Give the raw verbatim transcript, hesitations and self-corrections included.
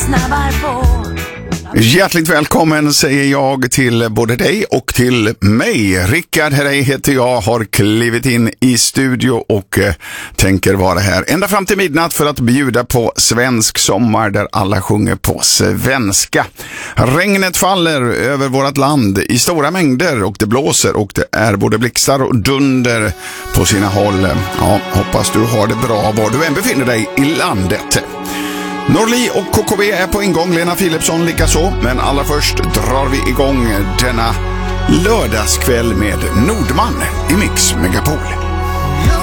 snabbar på. Hjärtligt välkommen säger jag till både dig och till mig. Rickard Herrey heter jag, har klivit in i studio och eh, tänker vara här ända fram till midnatt för att bjuda på svensk sommar där alla sjunger på svenska. Regnet faller över vårt land i stora mängder och det blåser och det är både blixtar och dunder på sina håll. Ja, hoppas du har det bra var du än befinner dig i landet. Norli och K K V är på ingång, Lena Philipsson likaså, men allra först drar vi igång denna lördagskväll med Nordman i Mix Megapol.